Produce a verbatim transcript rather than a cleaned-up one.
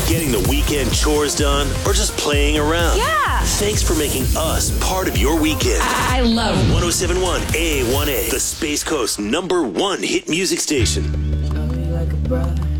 getting the weekend chores done, or just playing around. Yeah. Thanks for making us part of your weekend. I, I love one oh seven point one A one A, the Space Coast number one hit music station. Love me like a brother.